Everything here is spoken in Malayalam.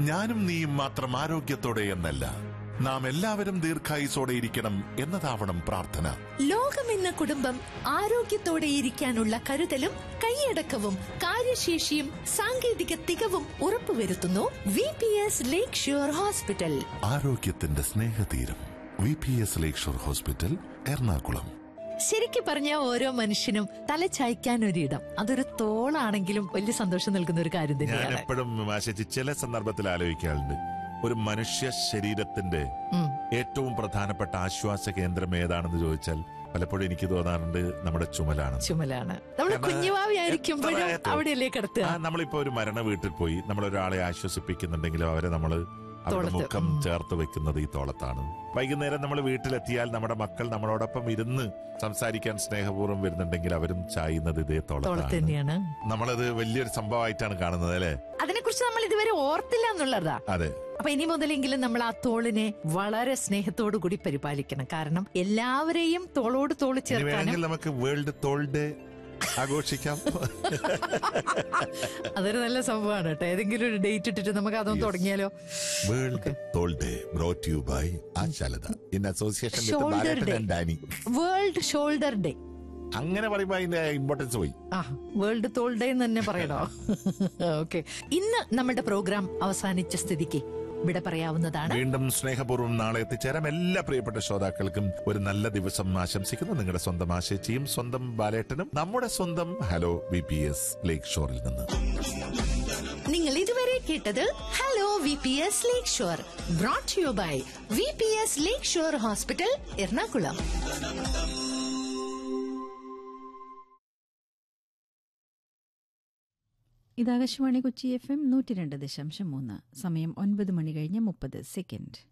ഞാനും നീയും മാത്രം ആരോഗ്യത്തോടെ എന്നല്ല, നാം എല്ലാവരും ദീർഘായുസോടെ ഇരിക്കണം എന്നതാവണം പ്രാർത്ഥന. ലോകമെന്ന കുടുംബം ആരോഗ്യത്തോടെ ഇരിക്കാനുള്ള കരുതലും കൈയടക്കവും കാര്യശേഷിയും സാങ്കേതിക തികവും ഉറപ്പുവരുത്തുന്നു VPS ലേക്ക് ഷോർ ഹോസ്പിറ്റൽ. ആരോഗ്യത്തിന്റെ സ്നേഹതീരം VPS ലേക്ക് ഷോർ ഹോസ്പിറ്റൽ, എറണാകുളം. ശരിക്കും പറഞ്ഞ ഓരോ മനുഷ്യനും തല ചായ്ക്കാൻ ഒരിടം, അതൊരു തോളാണെങ്കിലും വലിയ സന്തോഷം നൽകുന്ന ഒരു കാര്യം ഞാൻ തന്നെയാണ്. എപ്പോഴും ചില സന്ദർഭത്തിൽ ആലോചിക്കാറുണ്ട്, ഒരു മനുഷ്യ ശരീരത്തിന്റെ ഏറ്റവും പ്രധാനപ്പെട്ട ആശ്വാസ കേന്ദ്രം ഏതാണെന്ന് ചോദിച്ചാൽ പലപ്പോഴും എനിക്ക് തോന്നാറുണ്ട് നമ്മുടെ ചുമലാണ്. നമ്മൾ കുഞ്ഞുവാവിയായിരിക്കുമ്പോഴും അവിടെയല്ലേ കിടത്തുക. നമ്മളിപ്പോ ഒരു മരണ വീട്ടിൽ പോയി നമ്മളൊരാളെ ആശ്വസിപ്പിക്കുന്നുണ്ടെങ്കിലും അവരെ നമ്മള് അവരുടെ മുഖം ചേർത്ത് വെക്കുന്നത് ഈ തോളത്താണ്. വൈകുന്നേരം നമ്മൾ വീട്ടിലെത്തിയാൽ നമ്മുടെ മക്കൾ നമ്മളോടൊപ്പം ഇരുന്ന് സംസാരിക്കാൻ സ്നേഹപൂർവ്വം വരുന്നുണ്ടെങ്കിൽ അവരും ചായുന്നത് ഇതേ തോളത്ത് തന്നെയാണ്. നമ്മളത് വലിയൊരു സംഭവമായിട്ടാണ് കാണുന്നത്, അല്ലെ? അതിനെക്കുറിച്ച് നമ്മൾ ഇതുവരെ ഓർത്തില്ല എന്നുള്ളതാ. അതെ. അപ്പൊ ഇനി മുതലെങ്കിലും നമ്മൾ ആ തോളിനെ വളരെ സ്നേഹത്തോടു കൂടി പരിപാലിക്കണം. കാരണം എല്ലാവരെയും തോളോട് തോള് ചേർക്കാനും നമുക്ക് വേൾഡ് തോൾ ഡേ ആഘോഷിക്കാം. അതൊരു നല്ല സംഭവമാണ് കേട്ടോ. ഏതെങ്കിലും ഒരു ഡേറ്റ് ഇട്ടിട്ട് നമുക്ക് അതൊന്ന് തുടങ്ങിയാലോ? വേൾഡ് തോൾ day brought you by Ashalatha in association with Balettan and Dani. World shoulder day അങ്ങനെ പറയുമ്പോ അതിന്റെ ഇമ്പോർട്ടൻസ് പോയി. വേൾഡ് തോൾ ഡേ എന്ന് തന്നെ പറയണോ? ഓക്കെ, ഇന്ന് നമ്മുടെ പ്രോഗ്രാം അവസാനിച്ച സ്ഥിതിക്ക് വിട പറയാവുന്നതാണ്. വീണ്ടും സ്നേഹപൂർവ്വം നാളെ എത്തിച്ചേരാം. എല്ലാ പ്രിയപ്പെട്ട ശ്രോതാക്കൾക്കും ഒരു നല്ല ദിവസം ആശംസിക്കുന്നു. നിങ്ങളുടെ സ്വന്തം ആശേച്ചിയും സ്വന്തം ബാലേട്ടനും നമ്മുടെ സ്വന്തം ഹലോ VPS ലേക്ക് ഷോറിൽ നിന്ന്. നിങ്ങൾ ഇതുവരെ കേട്ടത് hello VPS lake shore, brought you by VPS lake shore hospital, Ernakulam. ഇത് ആകാശവാണി കൊച്ചി FM 102.3. സമയം 9 മണി കഴിഞ്ഞ് 30 സെക്കൻഡ്.